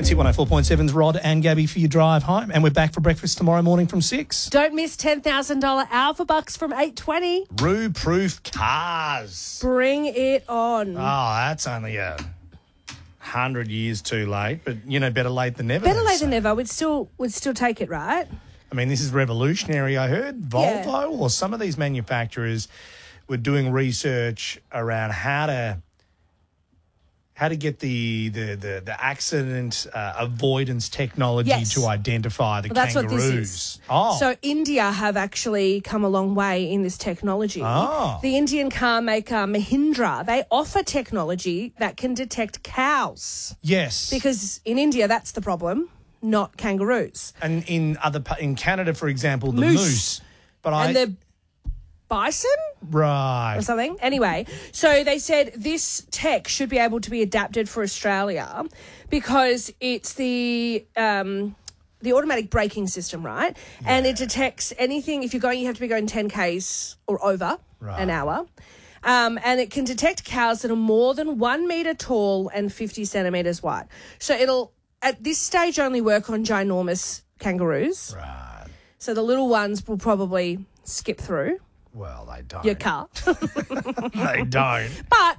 It's Hit 104.7's Rod and Gabby for your drive home, and we're back for breakfast tomorrow morning from 6. Don't miss $10,000 Alpha Bucks from 8:20. Roo-proof cars. Bring it on. Oh, that's only 100 years too late, but, better late than never. Better they late than say. never. Would still take it, right? I mean, this is revolutionary, I heard. Volvo or some of these manufacturers were doing research around how to get the accident avoidance technology to identify the That's kangaroos. what this is. Oh. So India have actually come a long way in this technology. Oh. The Indian car maker Mahindra, they offer technology that can detect cows. Yes. Because in India, that's the problem, not kangaroos. And in Canada, for example, the Moose. moose. But And the bison? Right. Or something. Anyway, so they said this tech should be able to be adapted for Australia because it's the automatic braking system, right? Yeah. And it detects anything. If you're going, you have to be going 10 Ks or over an hour. And it can detect cows that are more than 1 metre tall and 50 centimetres wide. So it'll, at this stage, only work on ginormous kangaroos. Right. So the little ones will probably skip through. Well, they don't. Your car. They don't. But